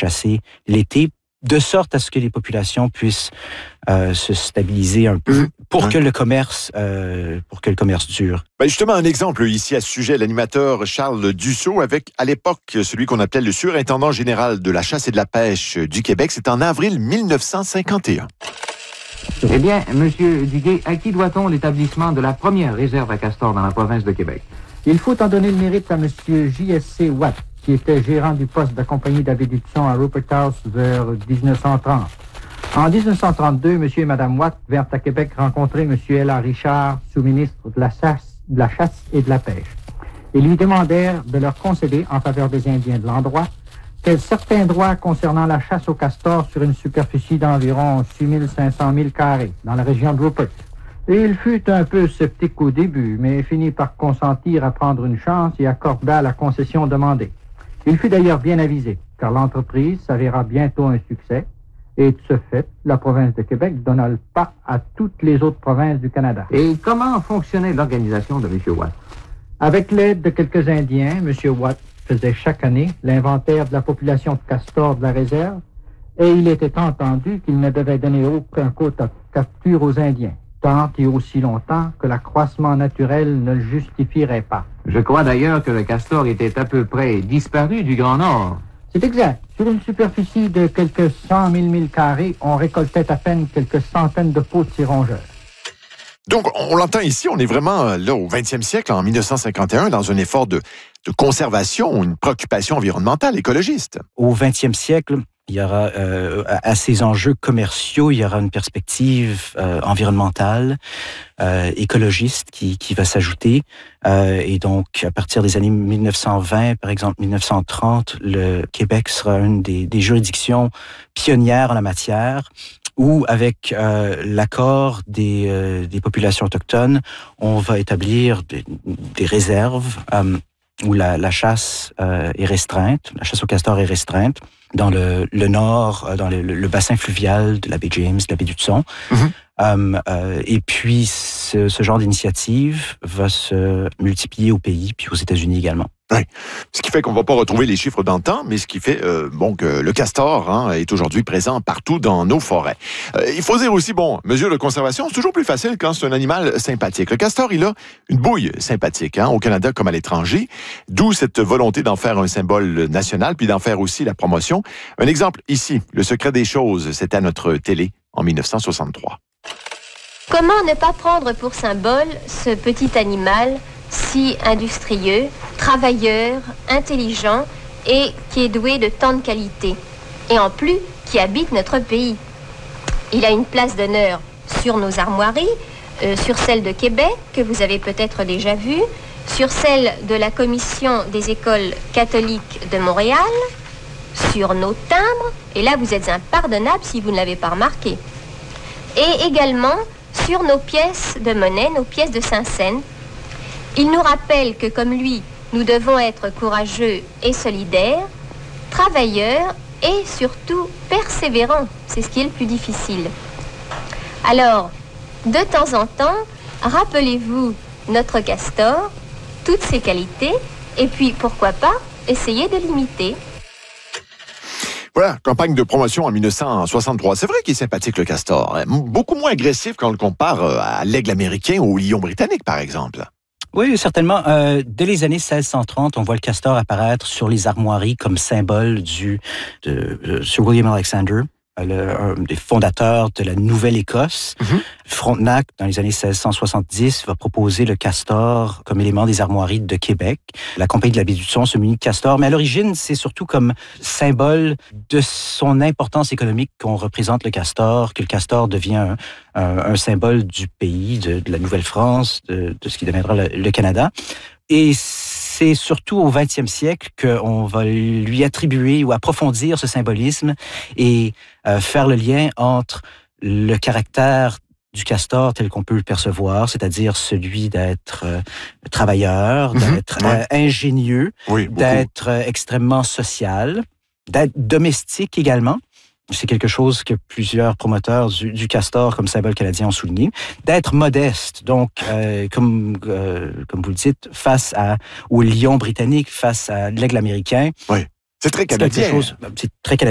chasser l'été, de sorte à ce que les populations puissent se stabiliser un peu pour que le commerce dure. Ben justement, un exemple ici à ce sujet, l'animateur Charles Dussault avec, à l'époque, celui qu'on appelait le surintendant général de la chasse et de la pêche du Québec. C'est en avril 1951. Eh bien, Monsieur Duguay, à qui doit-on l'établissement de la première réserve à castor dans la province de Québec? Il faut en donner le mérite à Monsieur J.S.C. Watt, qui était gérant du poste de la compagnie d'Aviduction à Rupert House vers 1930. En 1932, M. et Mme Watt vinrent à Québec rencontrer M. L.A. Richard, sous-ministre de la chasse et de la pêche. Ils lui demandèrent de leur concéder, en faveur des Indiens de l'endroit, certains droits concernant la chasse au castor sur une superficie d'environ 6500 milles carrés dans la région de Rupert. Et il fut un peu sceptique au début, mais finit par consentir à prendre une chance et accorda la concession demandée. Il fut d'ailleurs bien avisé, car l'entreprise s'avéra bientôt un succès, et de ce fait, la province de Québec donna le pas à toutes les autres provinces du Canada. Et comment fonctionnait l'organisation de M. Watt? Avec l'aide de quelques Indiens, M. Watt faisait chaque année l'inventaire de la population de castors de la réserve, et il était entendu qu'il ne devait donner aucun quota de capture aux Indiens, tant et aussi longtemps que l'accroissement naturel ne le justifierait pas. Je crois d'ailleurs que le castor était à peu près disparu du Grand Nord. C'est exact. Sur une superficie de quelques 100 000 milles carrés, on récoltait à peine quelques centaines de pots de ces rongeurs. Donc, on l'entend ici, on est vraiment là au 20e siècle, en 1951, dans un effort de conservation, une préoccupation environnementale, écologiste. Au 20e siècle, il y aura, à ces enjeux commerciaux, il y aura une perspective environnementale, écologiste qui va s'ajouter. Et donc, à partir des années 1920, par exemple 1930, le Québec sera une des juridictions pionnières en la matière, où, avec l'accord des populations autochtones, on va établir des réserves où la chasse est restreinte, la chasse au castor est restreinte, dans le nord, dans le bassin fluvial de la baie James, de la baie d'Hudson. Et puis, ce genre d'initiative va se multiplier au pays, puis aux États-Unis également. Oui. Ce qui fait qu'on ne va pas retrouver les chiffres d'antan, mais ce qui fait que le castor est aujourd'hui présent partout dans nos forêts. Il faut dire aussi, mesure de conservation, c'est toujours plus facile quand c'est un animal sympathique. Le castor, il a une bouille sympathique, au Canada comme à l'étranger, d'où cette volonté d'en faire un symbole national, puis d'en faire aussi la promotion. Un exemple ici, le secret des choses, c'était à notre télé en 1963. Comment ne pas prendre pour symbole ce petit animal si industrieux, travailleur, intelligent et qui est doué de tant de qualités. Et en plus, qui habite notre pays. Il a une place d'honneur sur nos armoiries, sur celle de Québec, que vous avez peut-être déjà vue, sur celle de la Commission des écoles catholiques de Montréal, sur nos timbres, et là vous êtes impardonnable si vous ne l'avez pas remarqué. Et également sur nos pièces de monnaie, nos pièces de 5 cents. Il nous rappelle que, comme lui, nous devons être courageux et solidaires, travailleurs et surtout persévérants. C'est ce qui est le plus difficile. Alors, de temps en temps, rappelez-vous notre castor, toutes ses qualités, et puis, pourquoi pas, essayez de l'imiter. Voilà, campagne de promotion en 1963. C'est vrai qu'il est sympathique, le castor. Beaucoup moins agressif quand on le compare à l'aigle américain ou au lion britannique, par exemple. Oui, certainement. Dès les années 1630, on voit le castor apparaître sur les armoiries comme symbole de Sir William Alexander, un des fondateurs de la Nouvelle-Écosse. Frontenac, dans les années 1670, va proposer le castor comme élément des armoiries de Québec. La compagnie de la baie d'Hudson se munit de castor, mais à l'origine, c'est surtout comme symbole de son importance économique qu'on représente le castor, que le castor devient un symbole du pays, de la Nouvelle-France, de ce qui deviendra le Canada. Et c'est surtout au 20e siècle qu'on va lui attribuer ou approfondir ce symbolisme et faire le lien entre le caractère du castor tel qu'on peut le percevoir, c'est-à-dire celui d'être travailleur, d'être ingénieux, d'être extrêmement social, d'être domestique également. C'est quelque chose que plusieurs promoteurs du castor comme symbole canadien ont souligné. D'être modeste, donc, comme vous le dites, face au lion britannique, face à l'aigle américain. Oui, c'est très canadien. C'est très canadien.